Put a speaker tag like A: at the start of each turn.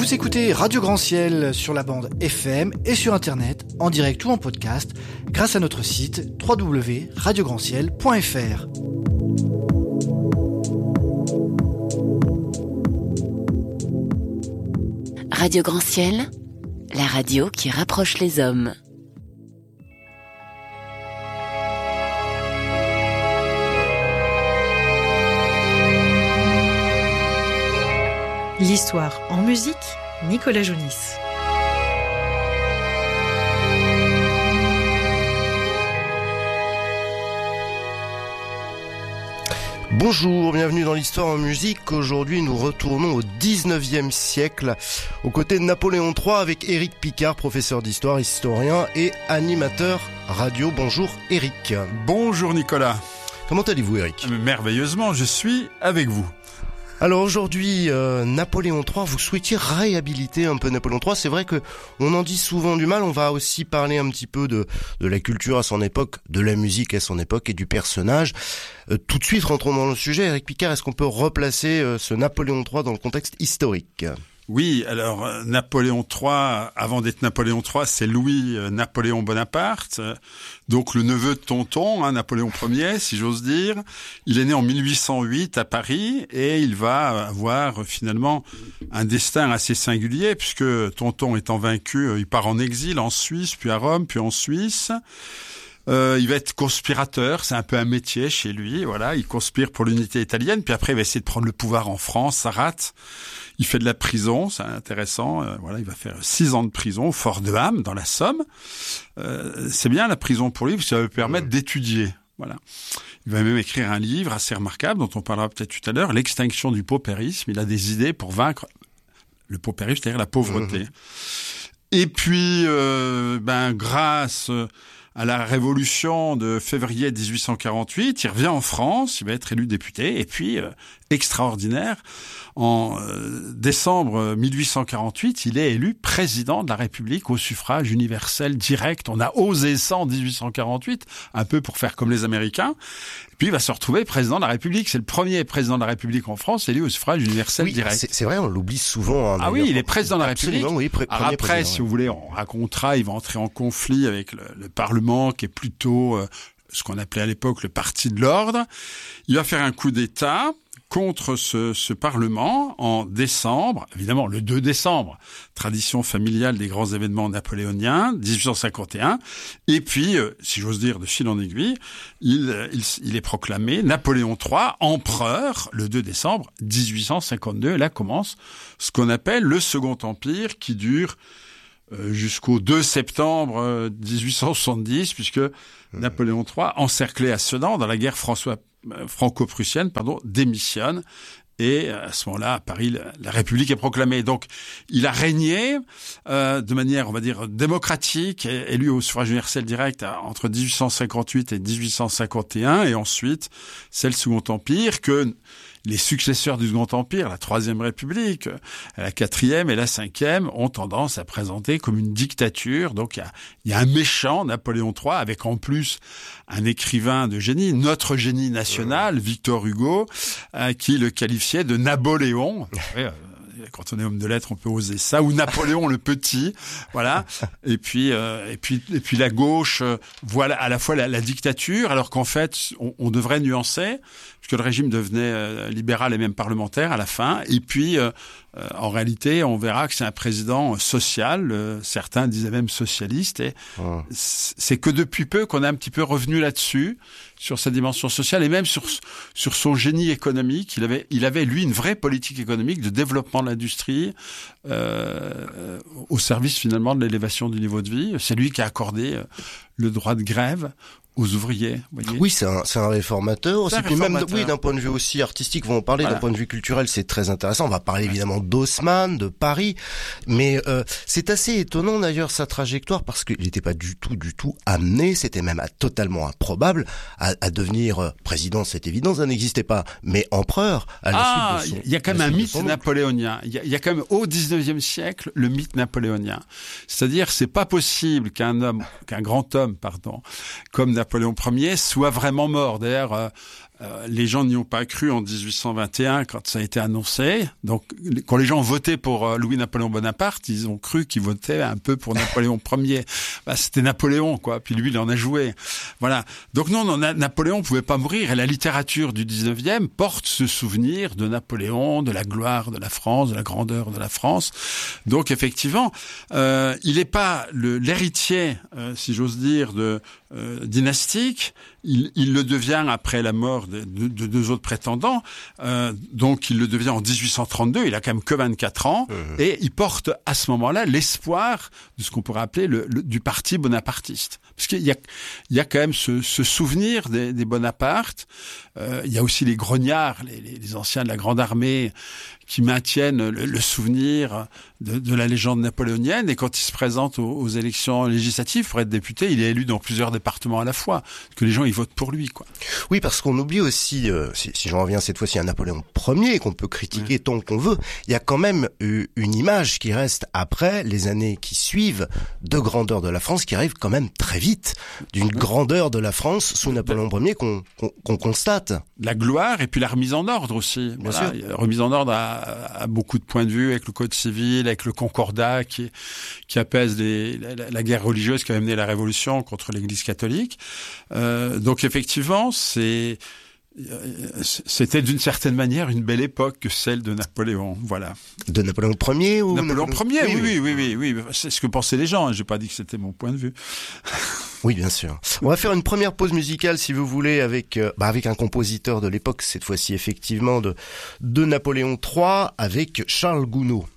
A: Vous écoutez Radio Grand Ciel sur la bande FM et sur Internet, en direct ou en podcast, grâce à notre site www.radiograndciel.fr.
B: Radio Grand Ciel, la radio qui rapproche les hommes.
C: L'histoire en musique, Nicolas Jounis.
D: Bonjour, bienvenue dans l'histoire en musique. Aujourd'hui, nous retournons au 19e siècle, aux côtés de Napoléon III avec Éric Picard, professeur d'histoire, historien et animateur radio. Bonjour Éric.
E: Bonjour Nicolas.
D: Comment allez-vous Éric ?
E: Merveilleusement, je suis avec vous.
D: Alors aujourd'hui, Napoléon III, vous souhaitiez réhabiliter un peu Napoléon III. C'est vrai que on en dit souvent du mal. On va aussi parler un petit peu de la culture à son époque, de la musique à son époque et du personnage. Tout de suite, rentrons dans le sujet. Éric Picard, est-ce qu'on peut replacer ce Napoléon III dans le contexte historique ?
E: Oui, alors Napoléon III, avant d'être Napoléon III, c'est Louis-Napoléon Bonaparte, donc le neveu de Tonton, Napoléon Ier, si j'ose dire. Il est né en 1808 à Paris et il va avoir finalement un destin assez singulier puisque Tonton étant vaincu, il part en exil en Suisse, puis à Rome, puis en Suisse. Il va être conspirateur, c'est un peu un métier chez lui, voilà. Il conspire pour l'unité italienne, puis après il va essayer de prendre le pouvoir en France, ça rate. Il fait de la prison, c'est intéressant. Voilà, il va faire 6 ans de prison au Fort de Ham, dans la Somme. C'est bien la prison pour lui, parce que ça va lui permettre d'étudier. Voilà. Il va même écrire un livre assez remarquable, dont on parlera peut-être tout à l'heure, L'extinction du paupérisme. Il a des idées pour vaincre le paupérisme, c'est-à-dire la pauvreté. Et puis, grâce à la révolution de février 1848, il revient en France, il va être élu député, et puis, extraordinaire, en décembre 1848, il est élu président de la République au suffrage universel direct. On a osé ça en 1848, un peu pour faire comme les Américains. Et puis il va se retrouver président de la République. C'est le premier président de la République en France élu au suffrage universel direct.
D: C'est vrai, on l'oublie souvent.
E: Ah oui, il est président de la République.
D: Oui,
E: alors après,
D: président,
E: si vous voulez, on racontera, il va entrer en conflit avec le Parlement, qui est plutôt ce qu'on appelait à l'époque le parti de l'ordre. Il va faire un coup d'État contre ce Parlement en décembre, évidemment le 2 décembre, tradition familiale des grands événements napoléoniens, 1851, et puis, si j'ose dire, de fil en aiguille, il est proclamé Napoléon III, empereur, le 2 décembre 1852, et là commence ce qu'on appelle le Second Empire, qui dure jusqu'au 2 septembre 1870, puisque Napoléon III, encerclé à Sedan dans la guerre franco-prussienne, démissionne. Et à ce moment-là, à Paris, la République est proclamée. Donc, il a régné de manière, on va dire, démocratique, élu au suffrage universel direct entre 1858 et 1851. Et ensuite, c'est le Second Empire que les successeurs du Second Empire, la Troisième République, la Quatrième et la Cinquième, ont tendance à présenter comme une dictature. Donc, il y a un méchant, Napoléon III, avec en plus un écrivain de génie, notre génie national, Victor Hugo, qui le qualifiait de Napoléon. Quand on est homme de lettres, on peut oser ça, ou Napoléon le Petit, voilà. Et puis la gauche, voilà à la fois la dictature, alors qu'en fait, on devrait nuancer, puisque le régime devenait libéral et même parlementaire à la fin. Et puis, en réalité, on verra que c'est un président social, certains disaient même socialiste, et c'est que depuis peu qu'on est un petit peu revenu là-dessus, sur sa dimension sociale et même sur son génie économique. Il avait lui une vraie politique économique de développement de l'industrie au service finalement de l'élévation du niveau de vie. C'est lui qui a accordé le droit de grève aux ouvriers. Voyez.
D: Oui, c'est un réformateur aussi. Puis même, d'un point de vue aussi artistique, on va en parler. Voilà. D'un point de vue culturel, c'est très intéressant. On va parler évidemment d'Haussmann, de Paris, mais c'est assez étonnant d'ailleurs sa trajectoire parce qu'il n'était pas du tout amené. C'était même totalement improbable à devenir président. C'est évident, ça n'existait pas. Mais empereur.
E: Il y a quand même un mythe napoléonien. Il y a quand même au 19e siècle le mythe napoléonien. C'est-à-dire, c'est pas possible qu'un grand homme, comme Napoléon Ier soit vraiment mort. D'ailleurs, Les gens n'y ont pas cru en 1821 quand ça a été annoncé. Donc, quand les gens votaient pour Louis-Napoléon Bonaparte, ils ont cru qu'ils votaient un peu pour Napoléon Ier. C'était Napoléon, quoi. Puis lui, il en a joué. Voilà. Donc non, Napoléon pouvait pas mourir. Et la littérature du 19e porte ce souvenir de Napoléon, de la gloire de la France, de la grandeur de la France. Donc effectivement, il n'est pas l'héritier, si j'ose dire, dynastique. Il le devient après la mort de deux autres prétendants. Donc il le devient en 1832. Il a quand même que 24 ans. Et il porte à ce moment-là l'espoir de ce qu'on pourrait appeler du parti bonapartiste. Parce qu'il y a quand même ce souvenir des Bonaparte. Il y a aussi les grognards, les anciens de la Grande Armée, qui maintiennent le souvenir de la légende napoléonienne. Et quand il se présente aux élections législatives pour être député, il est élu dans plusieurs départements à la fois. Que les gens, ils votent pour lui, quoi.
D: Oui, parce qu'on oublie aussi, si j'en reviens cette fois-ci à Napoléon Ier, qu'on peut critiquer tant qu'on veut, il y a quand même une image qui reste après les années qui suivent de grandeur de la France, qui arrive quand même très vite, d'une grandeur de la France sous Napoléon Ier qu'on constate.
E: La gloire et puis la remise en ordre aussi.
D: Bien sûr.
E: La remise en ordre à beaucoup de points de vue, avec le code civil, avec le concordat qui apaise la guerre religieuse qui a mené la révolution contre l'Église catholique. Donc effectivement, c'était d'une certaine manière une belle époque que celle de Napoléon, voilà.
D: De Napoléon Ier ou
E: Napoléon Ier, oui. C'est ce que pensaient les gens. J'ai pas dit que c'était mon point de vue.
D: Oui, bien sûr. On va faire une première pause musicale, si vous voulez, avec un compositeur de l'époque, cette fois-ci effectivement de Napoléon III, avec Charles Gounod.